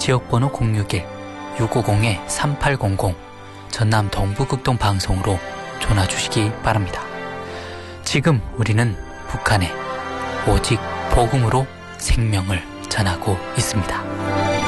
지역번호 061-650-3800 전남 동부극동 방송으로 전화주시기 바랍니다. 지금 우리는 북한에 오직 복음으로 생명을 전하고 있습니다.